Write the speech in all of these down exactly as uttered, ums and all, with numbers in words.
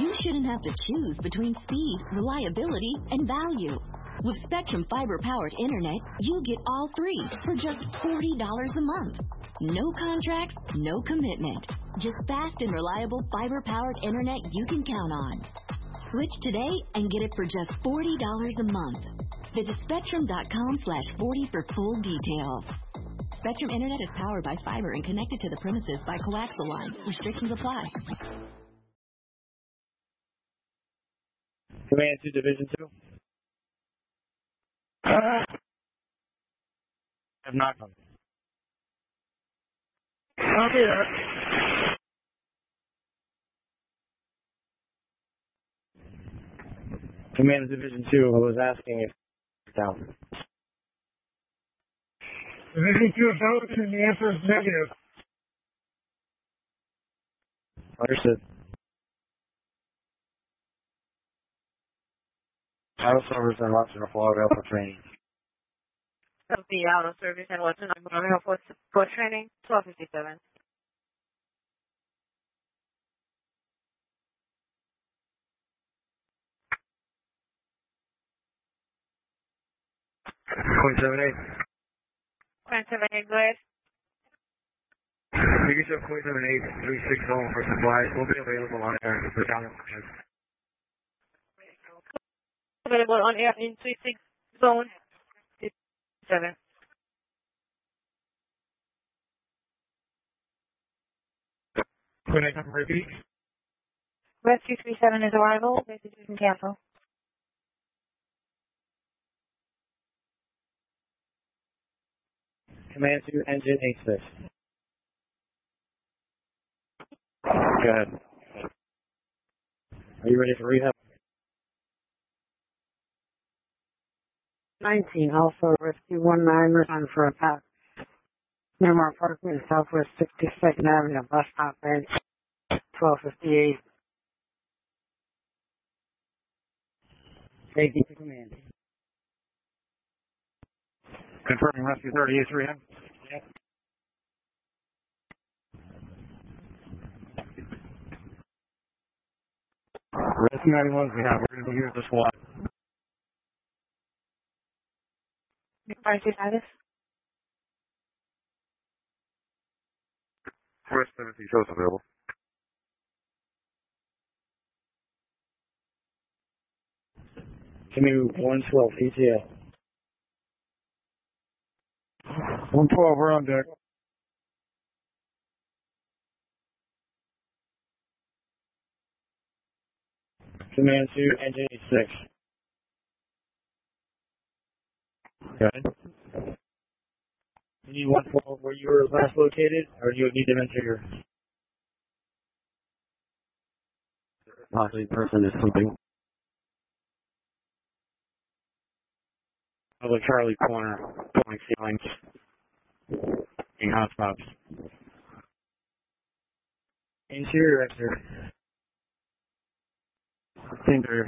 you shouldn't have to choose between speed, reliability, and value. With Spectrum fiber-powered internet, you get all three for just forty dollars a month. No contracts, no commitment. Just fast and reliable fiber-powered internet you can count on. Switch today and get it for just forty dollars a month. Visit spectrum.com slash 40 for full details. Spectrum Internet is powered by fiber and connected to the premises by coaxial lines. Restrictions apply. Command to Division two. Have not come. I'll be there. Command Division two, I was asking if it's down. Division two is out, and the answer is negative. Understood. Auto service and Watson are followed up for training. That'll be auto service and Watson. I'm going to help for, for training, twelve fifty-seven. Point seven eight. Point seven eight, go ahead. You can show point seven eight, three six zone for supplies. Will be available on air for down. Available on air in three six zone seven. Point eight, repeat. Rescue three seven is arrival. Message you can cancel. Command to engine eight six. Go ahead. Are you ready for rehab? nineteen, also Rescue one nine, return for attack. Near apartment, Southwest sixty-second Avenue, bus stop bench, twelve fifty-eight. Safety to command. Confirming Rescue thirty-eight rehab. Yep. Rescue ninety-one rehab. We're going to use the SWAT. Rescue status. First seventy shows available. Canoe one twelve P T A. one twelve, we're on deck. Command to engine eight six. Good. You need one twelve where you were last located, or do you need to enter your... Possibly person is something. Public Charlie corner, pulling ceilings, in hotspots. Interior exterior. Interior.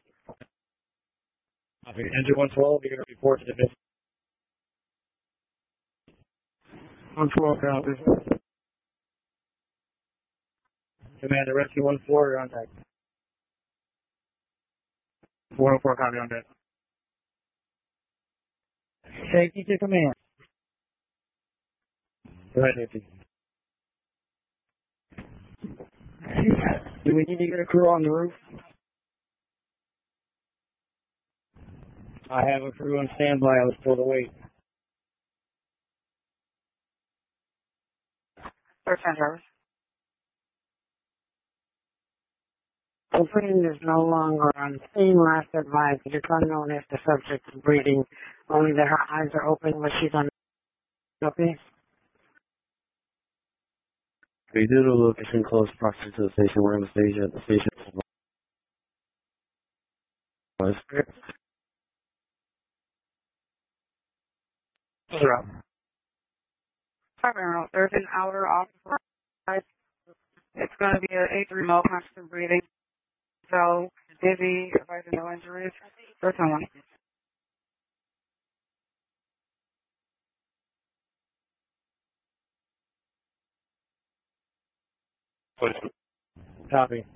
Copy. Engine one twelve, you're going to report to the business. one twelve, copy. Commander Rescue one four, you're on deck. one oh four, copy on deck. Safety to command. Go ahead, Nancy. Do we need to get a crew on the roof? I have a crew on standby. I was told to wait. First service. Opening is no longer on scene. Last advice. It is unknown if the subject is breathing. Only that her eyes are open when she's on. Okay. We do the location close proximity to the station. We're in the station at the station. Primary, there's an outer officer. It's going to be an eight three remote constant breathing. So, dizzy, advising no injuries. First one. Copy.